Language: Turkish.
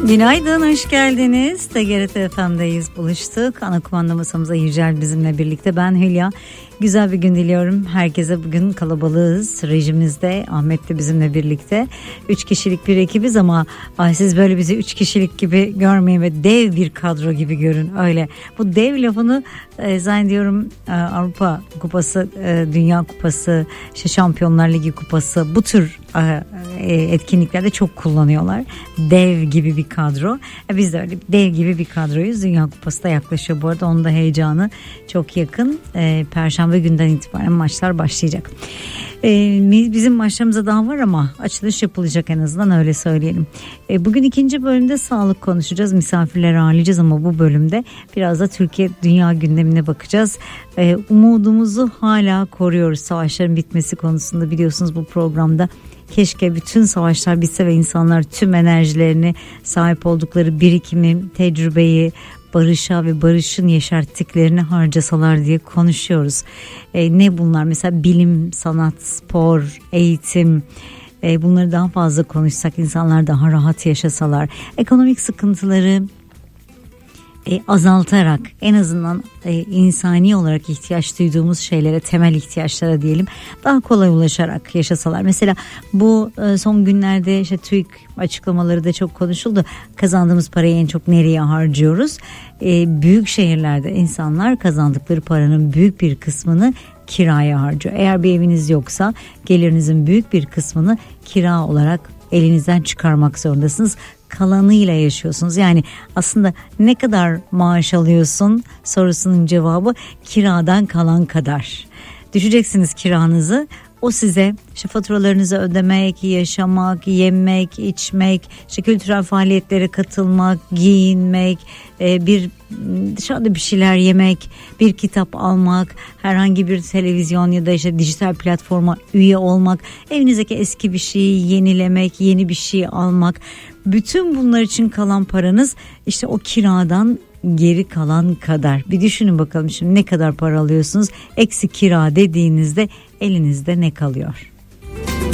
Günaydın, hoş geldiniz. TGRT FM'deyiz, buluştuk. Ana kumanda masamıza Yücel bizimle birlikte. Ben Hülya. Güzel bir gün diliyorum. Herkese bugün kalabalığız. Rejimizde Ahmet de bizimle birlikte. 3 kişilik bir ekibiz ama siz böyle bizi 3 kişilik gibi görmeyin ve dev bir kadro gibi görün. Öyle. Bu dev lafını zannediyorum Avrupa Kupası, Dünya Kupası, işte Şampiyonlar Ligi Kupası, bu tür etkinliklerde çok kullanıyorlar. Dev gibi bir kadro. Biz de öyle dev gibi bir kadroyuz. Dünya Kupası da yaklaşıyor bu arada. Onun da heyecanı çok yakın. Perşembe günden itibaren maçlar başlayacak. Bizim maçlarımıza daha var ama açılış yapılacak, en azından öyle söyleyelim. Bugün ikinci bölümde sağlık konuşacağız. Misafirleri ağırlayacağız ama bu bölümde biraz da Türkiye dünya gündemine bakacağız. Umudumuzu hala koruyoruz savaşların bitmesi konusunda. Biliyorsunuz bu programda keşke bütün savaşlar bitse ve insanlar tüm enerjilerini, sahip oldukları birikimi, tecrübeyi barışa ve barışın yeşerttiklerini harcasalar diye konuşuyoruz. Ne bunlar? Mesela bilim, sanat, spor, eğitim, bunları daha fazla konuşsak, insanlar daha rahat yaşasalar, ekonomik sıkıntıları azaltarak en azından insani olarak ihtiyaç duyduğumuz şeylere, temel ihtiyaçlara diyelim, daha kolay ulaşarak yaşasalar. Mesela bu son günlerde işte TÜİK açıklamaları da çok konuşuldu. Kazandığımız parayı en çok nereye harcıyoruz? Büyük şehirlerde insanlar kazandıkları paranın büyük bir kısmını kiraya harcıyor. Eğer bir eviniz yoksa gelirinizin büyük bir kısmını kira olarak elinizden çıkarmak zorundasınız. Kalanıyla yaşıyorsunuz. Yani aslında ne kadar maaş alıyorsun sorusunun cevabı kiradan kalan kadar. Düşeceksiniz kiranızı. O size işte faturalarınızı ödemek, yaşamak, yemek, içmek, işte kültürel faaliyetlere katılmak, giyinmek, bir dışarıda bir şeyler yemek, bir kitap almak, herhangi bir televizyon ya da işte dijital platforma üye olmak, evinizdeki eski bir şeyi yenilemek, yeni bir şey almak. Bütün bunlar için kalan paranız işte o kiradan geri kalan kadar. Bir düşünün bakalım şimdi ne kadar para alıyorsunuz? Eksi kira dediğinizde elinizde ne kalıyor?